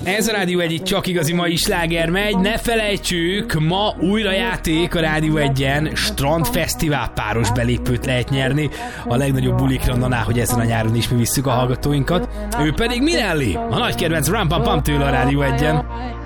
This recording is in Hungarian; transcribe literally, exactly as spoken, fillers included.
Ez a Rádió egy, csak igazi mai sláger megy. Ne felejtsük, ma újra játék a Rádió egyen. Strandfesztivál páros belépőt lehet nyerni. A legnagyobb bulikra, annál, hogy ezen a nyáron is mi visszük a hallgatóinkat. Ő pedig Minelli, a nagy kedvenc Rum Pam Pam tőle a Rádió egyen.